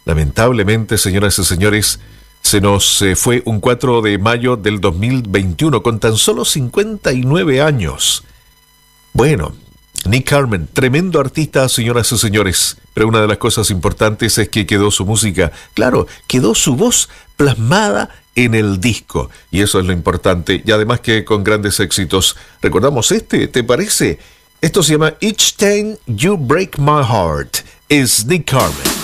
Lamentablemente, señoras y señores, se nos fue un 4 de mayo del 2021 con tan solo 59 años. Bueno, Nick Carmen, tremendo artista, señoras y señores, pero una de las cosas importantes es que quedó su música, claro, quedó su voz plasmada en el disco, y eso es lo importante, y además que con grandes éxitos. ¿Recordamos este? ¿Te parece? Esto se llama Each Time You Break My Heart. Es Nick Carmen.